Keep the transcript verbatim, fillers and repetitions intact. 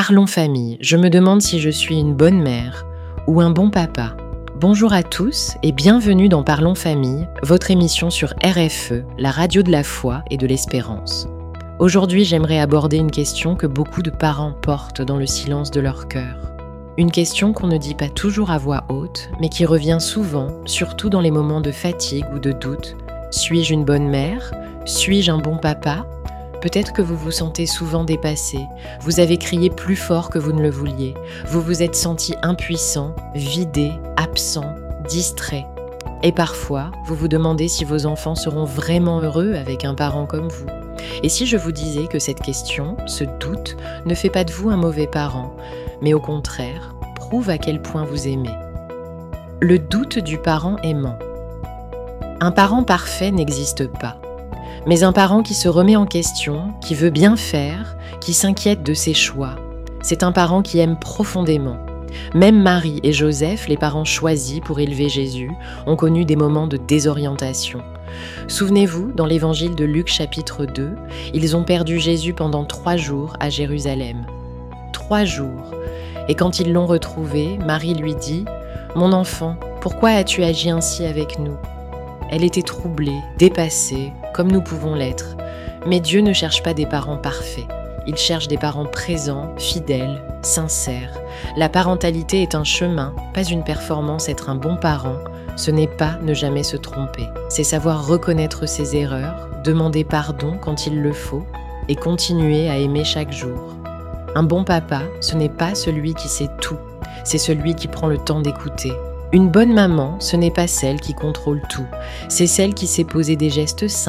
Parlons famille, je me demande si je suis une bonne mère ou un bon papa. Bonjour à tous et bienvenue dans Parlons famille, votre émission sur R F E, la radio de la foi et de l'espérance. Aujourd'hui, j'aimerais aborder une question que beaucoup de parents portent dans le silence de leur cœur. Une question qu'on ne dit pas toujours à voix haute, mais qui revient souvent, surtout dans les moments de fatigue ou de doute. Suis-je une bonne mère ? Suis-je un bon papa ? Peut-être que vous vous sentez souvent dépassé, vous avez crié plus fort que vous ne le vouliez, vous vous êtes senti impuissant, vidé, absent, distrait. Et parfois, vous vous demandez si vos enfants seront vraiment heureux avec un parent comme vous. Et si je vous disais que cette question, ce doute, ne fait pas de vous un mauvais parent, mais au contraire, prouve à quel point vous aimez. Le doute du parent aimant. Un parent parfait n'existe pas. Mais un parent qui se remet en question, qui veut bien faire, qui s'inquiète de ses choix, c'est un parent qui aime profondément. Même Marie et Joseph, les parents choisis pour élever Jésus, ont connu des moments de désorientation. Souvenez-vous, dans l'évangile de Luc chapitre deux, ils ont perdu Jésus pendant trois jours à Jérusalem. Trois jours. Et quand ils l'ont retrouvé, Marie lui dit « Mon enfant, pourquoi as-tu agi ainsi avec nous ?» Elle était troublée, dépassée, comme nous pouvons l'être. Mais Dieu ne cherche pas des parents parfaits. Il cherche des parents présents, fidèles, sincères. La parentalité est un chemin, pas une performance. Être un bon parent, ce n'est pas ne jamais se tromper. C'est savoir reconnaître ses erreurs, demander pardon quand il le faut et continuer à aimer chaque jour. Un bon papa, ce n'est pas celui qui sait tout, c'est celui qui prend le temps d'écouter. Une bonne maman, ce n'est pas celle qui contrôle tout, c'est celle qui sait poser des gestes simples,